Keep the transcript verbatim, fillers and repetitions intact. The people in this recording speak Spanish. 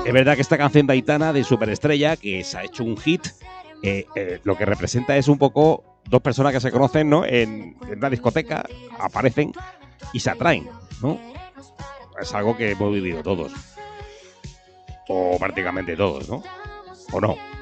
es verdad que esta canción de Aitana, de Superestrella, que se ha hecho un hit, eh, eh, lo que representa es un poco dos personas que se conocen, ¿no? En, en una discoteca, aparecen y se atraen, ¿no? Es algo que hemos vivido todos. O prácticamente todos, ¿no? ¿O no?